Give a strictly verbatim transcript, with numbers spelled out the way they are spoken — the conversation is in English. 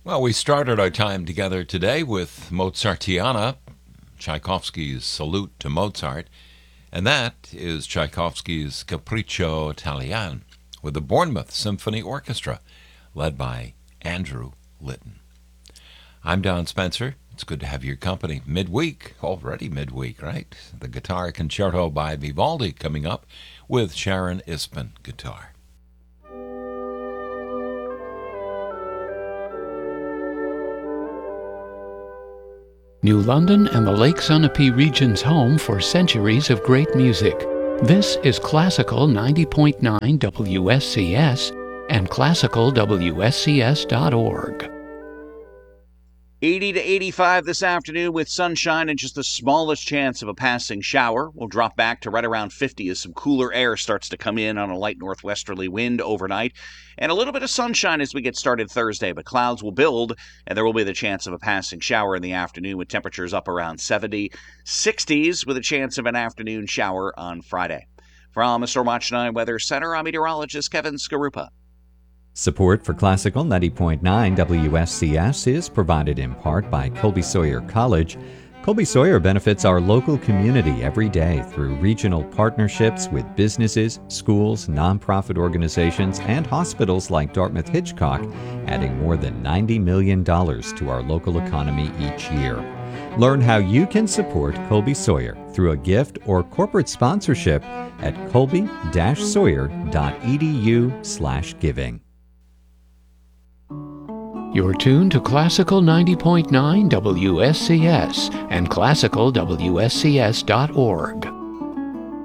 Well, we started our time together today with Mozartiana, Tchaikovsky's Salute to Mozart, and that is Tchaikovsky's Capriccio Italian with the Bournemouth Symphony Orchestra, led by Andrew Litton. I'm Don Spencer. It's good to have your company midweek, already midweek, right? The Guitar Concerto by Vivaldi coming up with Sharon Ispen guitar. New London and the Lake Sunapee region's home for centuries of great music. This is Classical ninety point nine W S C S and classical W S C S dot org. eighty to eighty-five this afternoon with sunshine and just the smallest chance of a passing shower. We'll drop back to right around fifty as some cooler air starts to come in on a light northwesterly wind overnight. And a little bit of sunshine as we get started Thursday, but clouds will build, and there will be the chance of a passing shower in the afternoon with temperatures up around seventy, sixties with a chance of an afternoon shower on Friday. From the Storm Watch nine Weather Center, I'm meteorologist Kevin Skarupa. Support for Classical ninety point nine W S C S is provided in part by Colby Sawyer College. Colby Sawyer benefits our local community every day through regional partnerships with businesses, schools, nonprofit organizations, and hospitals like Dartmouth Hitchcock, adding more than ninety million dollars to our local economy each year. Learn how you can support Colby Sawyer through a gift or corporate sponsorship at colby dash sawyer dot e d u slash giving. You're tuned to Classical ninety point nine W S C S and classical W S C S dot org.